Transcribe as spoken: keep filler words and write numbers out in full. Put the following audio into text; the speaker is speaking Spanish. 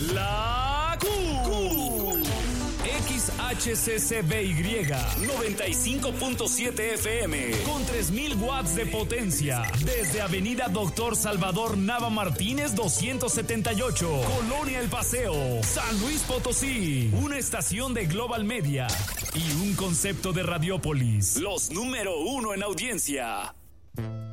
La Q. Q. X H C C B Y noventa y cinco punto siete F M con tres mil watts de potencia desde Avenida Doctor Salvador Nava Martínez doscientos setenta y ocho, Colonia El Paseo, San Luis Potosí. Una estación de Global Media y un concepto de Radiópolis. Los número uno en audiencia.